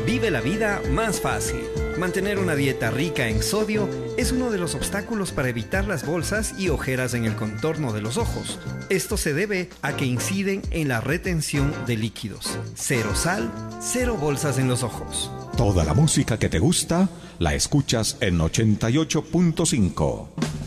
Vive la vida más fácil. Mantener una dieta rica en sodio es uno de los obstáculos para evitar las bolsas y ojeras en el contorno de los ojos. Esto se debe a que inciden en la retención de líquidos. Cero sal, cero bolsas en los ojos. Toda la música que te gusta la escuchas en 88.5.